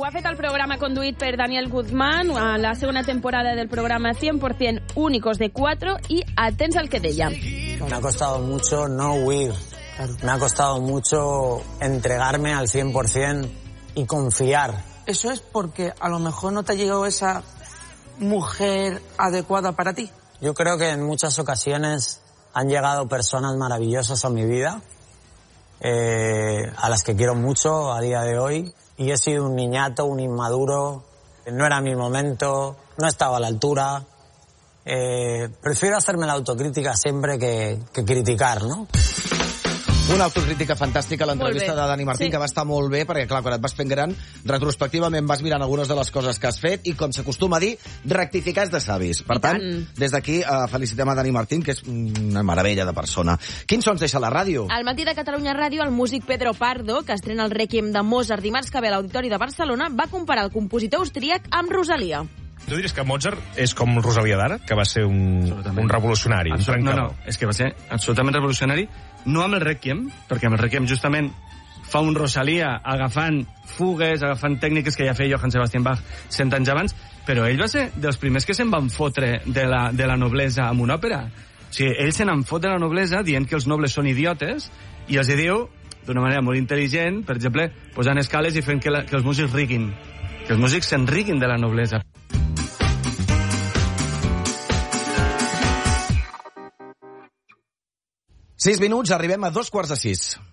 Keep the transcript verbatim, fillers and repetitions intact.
ha fet el programa conduït per Daniel Guzmán, a la segona temporada del programa cien por ciento Únicos de Cuatro, y atents al que deia. Me ha costado mucho no huir, me ha costado mucho entregarme al cien por ciento y confiar. Eso es porque a lo mejor no te ha llegado esa mujer adecuada para ti. Yo creo que en muchas ocasiones han llegado personas maravillosas a mi vida, eh, a las que quiero mucho a día de hoy, y he sido un niñato, un inmaduro, no era mi momento, no estaba a la altura. Eh, prefiero hacerme la autocrítica siempre que, que criticar, ¿no? Una autocrítica fantàstica, l'entrevista de Dani Martín, sí. que va estar molt bé, perquè, clar, quan et vas fent gran, retrospectivament vas mirant algunes de les coses que has fet i, com s'acostuma a dir, rectificar és de savis. Per tant, des d'aquí uh, felicitem a Dani Martín, que és una meravella de persona. Quins sons deixa la ràdio? Al matí de Catalunya Ràdio, el músic Pedro Pardo, que estrena el Rèquiem de Mozart dimarts que ve a l'Auditori de Barcelona, va comparar el compositor austríac amb Rosalia. Tu diries que Mozart és com Rosalia d'ara, que va ser un, un revolucionari, un trencador? No, no, és que va ser absolutament revolucionari, no amb el Rèquiem, perquè amb el Rèquiem justament fa un Rosalia agafant fugues, agafant tècniques que ja feia Johann Sebastian Bach cent anys abans, però ell va ser dels primers que se'n van fotre de la, de la noblesa amb una òpera. O sigui, ell se n'en fot de la noblesa dient que els nobles són idiotes i els diu, d'una manera molt intel·ligent, per exemple, posant escales i fent que, la, que els músics riguin, que els músics se'n riguin de la noblesa. Sis minuts, arribem a dos quarts de sis.